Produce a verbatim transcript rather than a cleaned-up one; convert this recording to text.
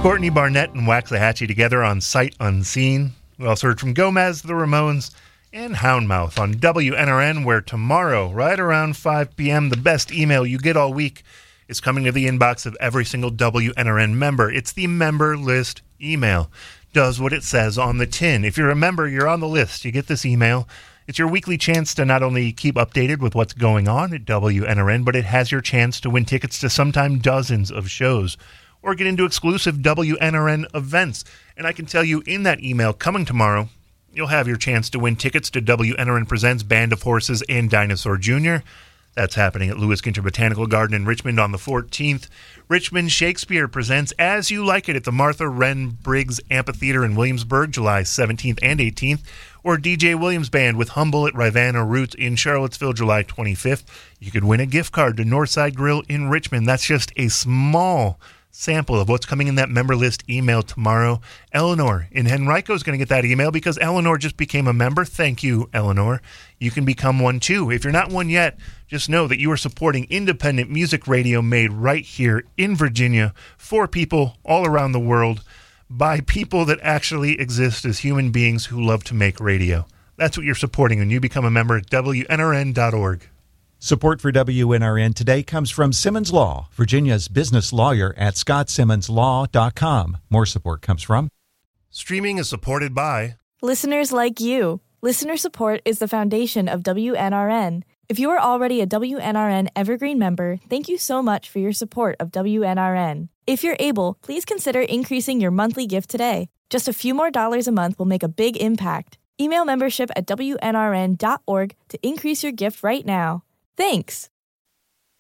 Courtney Barnett and Waxahachie together on Sight Unseen. We also heard from Gomez, the Ramones, and Houndmouth on W N R N, where tomorrow, right around five p.m., the best email you get all week is coming to the inbox of every single W N R N member. It's the member list email. Does what it says on the tin. If you're a member, you're on the list. You get this email. It's your weekly chance to not only keep updated with what's going on at W N R N, but it has your chance to win tickets to sometimes dozens of shows or get into exclusive W N R N events. And I can tell you in that email coming tomorrow, you'll have your chance to win tickets to W N R N Presents Band of Horses and Dinosaur Junior That's happening at Lewis Ginter Botanical Garden in Richmond on the fourteenth. Richmond Shakespeare presents As You Like It at the Martha Wren Briggs Amphitheater in Williamsburg, July seventeenth and eighteenth. Or D J Williams Band with Humble at Rivanna Roots in Charlottesville, July twenty-fifth. You could win a gift card to Northside Grill in Richmond. That's just a small sample of what's coming in that member list email tomorrow. Eleanor in Henrico is going to get that email because Eleanor just became a member. Thank you, Eleanor. You can become one too. If you're not one yet, just know that you are supporting independent music radio made right here in Virginia for people all around the world by people that actually exist as human beings who love to make radio. That's what you're supporting when you become a member at W N R N dot org. Support for W N R N today comes from Simmons Law, Virginia's business lawyer at scott simmons law dot com. More support comes from Streaming is supported by listeners like you. Listener support is the foundation of W N R N. If you are already a W N R N Evergreen member, thank you so much for your support of W N R N. If you're able, please consider increasing your monthly gift today. Just a few more dollars a month will make a big impact. Email membership at W N R N dot org to increase your gift right now. Thanks!